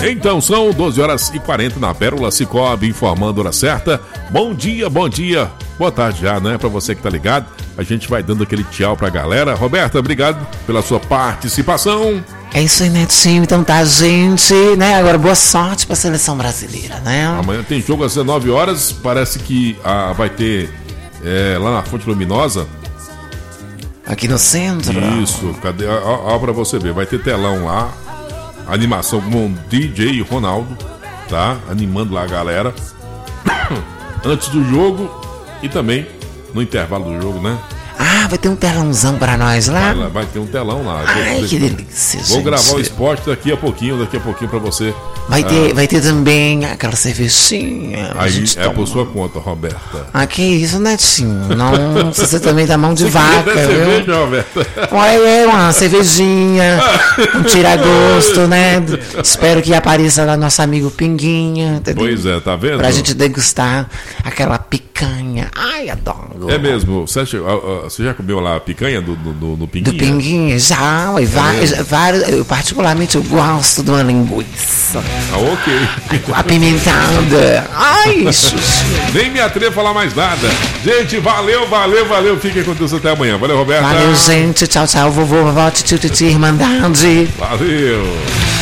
Então são 12h40 na Pérola Cicobi, informando a hora certa. Bom dia, boa tarde já, né? Pra você que tá ligado, a gente vai dando aquele tchau pra galera. Roberta, obrigado pela sua participação. É isso aí, Netinho. Então tá, gente, né? Agora boa sorte pra seleção brasileira, né? Amanhã tem jogo às 19 horas. Parece que vai ter lá na Fonte Luminosa. Aqui no centro. Isso, cadê? Ó, pra você ver, vai ter telão lá. Animação com o DJ Ronaldo, tá? Animando lá a galera. Antes do jogo e também no intervalo do jogo, né? Ah, vai ter um telãozão pra nós lá? Vai ter um telão lá. Ai, que delícia, Vou gente. gravar o esporte daqui a pouquinho pra você. Vai ter também aquela cervejinha. Aí por sua conta, Roberta. Ah, que isso, Netinho? Não, você também tá mão de vaca, viu? Cerveja, Roberta? Olha, uma cervejinha, um tira-gosto, né? Espero que apareça lá nosso amigo Pinguinha. Entendeu? Pois é, tá vendo? Pra gente degustar aquela picanha. Ai, adoro. É mesmo? Você já comeu lá a picanha do Pinguinha? Do Pinguinha, já. Eu particularmente eu gosto de uma linguiça. Ah, ok. Apimentada. Ai, xuxa. Nem me atrevo a falar mais nada. Gente, valeu. Fiquem com Deus até amanhã. Valeu, Roberta. Valeu, gente. Tchau, vovô, vovó, tio, irmandade. Valeu.